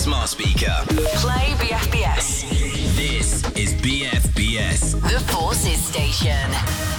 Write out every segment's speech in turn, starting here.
smart speaker. Play BFBS. This is BFBS. The Forces Station.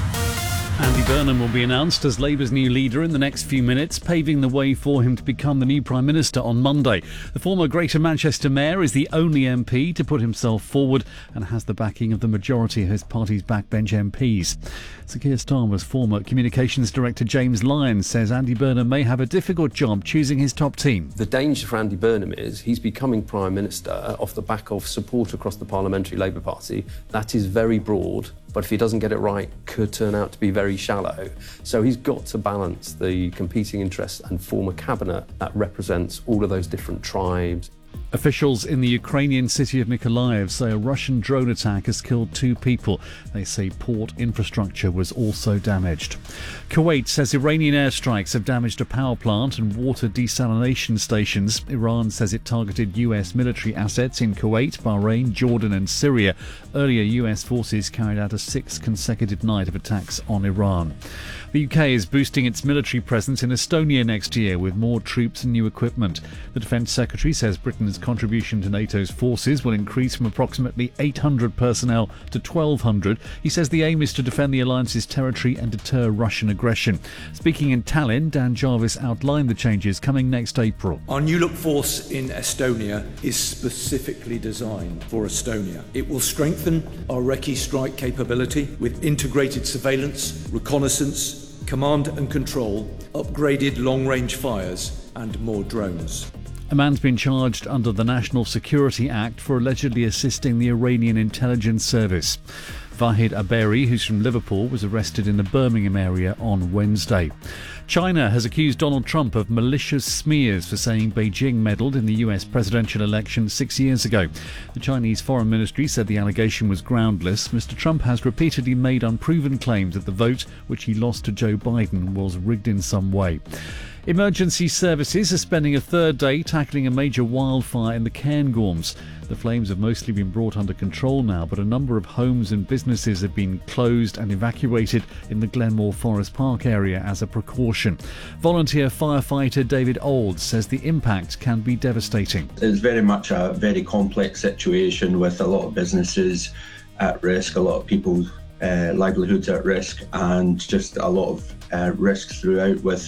Andy Burnham will be announced as Labour's new leader in the next few minutes, paving the way for him to become the new Prime Minister on Monday. The former Greater Manchester Mayor is the only MP to put himself forward and has the backing of the majority of his party's backbench MPs. Sir Keir Starmer's former Communications Director James Lyons says Andy Burnham may have a difficult job choosing his top team. The danger for Andy Burnham is he's becoming Prime Minister off the back of support across the Parliamentary Labour Party. That is very broad, but if he doesn't get it right, could turn out to be very shallow. So he's got to balance the competing interests and form a cabinet that represents all of those different tribes. Officials in the Ukrainian city of Mykolaiv say a Russian drone attack has killed 2 people. They say port infrastructure was also damaged. Kuwait says Iranian airstrikes have damaged a power plant and water desalination stations. Iran says it targeted US military assets in Kuwait, Bahrain, Jordan and Syria. Earlier, US forces carried out a 6th consecutive night of attacks on Iran. The UK is boosting its military presence in Estonia next year with more troops and new equipment. The Defence Secretary says Britain's contribution to NATO's forces will increase from approximately 800 personnel to 1,200. He says the aim is to defend the alliance's territory and deter Russian aggression. Speaking in Tallinn, Dan Jarvis outlined the changes coming next April. Our new look force in Estonia is specifically designed for Estonia. It will strengthen our recce strike capability with integrated surveillance, reconnaissance, command and control, upgraded long-range fires and more drones. A man's been charged under the National Security Act for allegedly assisting the Iranian intelligence service. Vahid Aberi, who's from Liverpool, was arrested in the Birmingham area on Wednesday. China has accused Donald Trump of malicious smears for saying Beijing meddled in the US presidential election 6 years ago. The Chinese Foreign Ministry said the allegation was groundless. Mr. Trump has repeatedly made unproven claims that the vote, which he lost to Joe Biden, was rigged in some way. Emergency services are spending a third day tackling a major wildfire in the Cairngorms. The flames have mostly been brought under control now, but a number of homes and businesses have been closed and evacuated in the Glenmore Forest Park area as a precaution. Volunteer firefighter David Olds says the impact can be devastating. It's very much a very complex situation with a lot of businesses at risk, a lot of people's livelihoods at risk, and just a lot of risks throughout with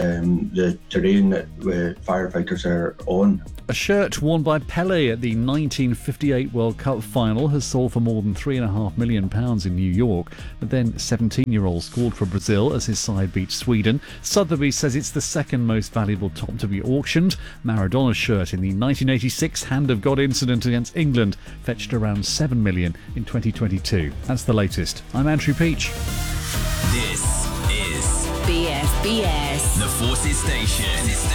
the terrain that firefighters are on. A shirt worn by Pelé at the 1958 World Cup final has sold for more than £3.5 million in New York. The then 17-year-old scored for Brazil as his side beat Sweden. Sotheby's says it's the second most valuable top to be auctioned. Maradona's shirt in the 1986 Hand of God incident against England fetched around $7 million in 2022. That's the latest. I'm Andrew Peach. This is BFBS. the Forces Station.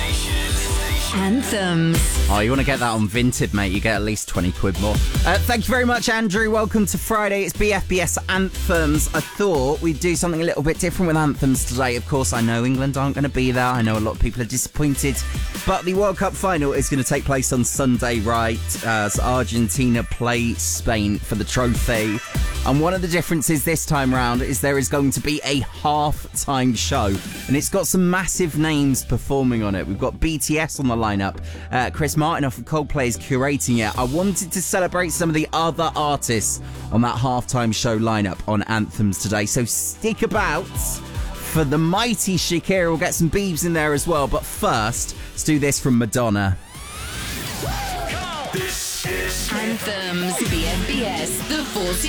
Anthems. Oh, you want to get that on Vinted, mate? You get at least 20 quid more. Thank you very much, Andrew. Welcome to Friday. It's BFBS Anthems. I thought we'd do something a little bit different with Anthems today. Of course, I know England aren't going to be there. I know a lot of people are disappointed. But the World Cup final is going to take place on Sunday, right? As Argentina play Spain for the trophy. And one of the differences this time round is there is going to be a half-time show. And it's got some massive names performing on it. We've got BTS on the lineup. Chris Martin of Coldplay is curating it. I wanted to celebrate some of the other artists on that half-time show lineup on Anthems today. So stick about for the mighty Shakira. We'll get some Biebs in there as well. But first, let's do this from Madonna. Anthems. BFBS. The Forces